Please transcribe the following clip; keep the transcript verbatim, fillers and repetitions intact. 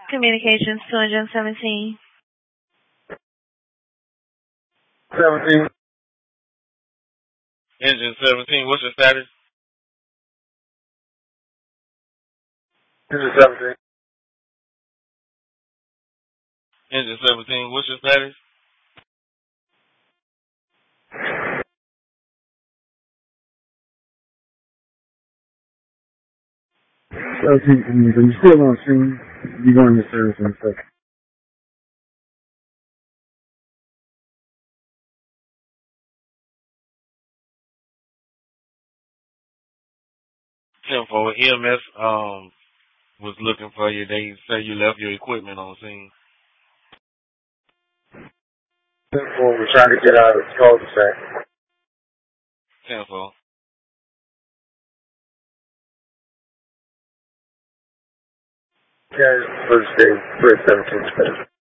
Communications to Engine seventeen. seventeen. Engine seventeen, what's your status? Engine seventeen. Engine seventeen, what's your status? seventeen, you're still on scene. You're going to service in a second. ten four, E M S um was looking for you. They say you left your equipment on scene. ten four, we're trying to get out of the cul-de-sac. ten four. Yeah, first day, first seventeen.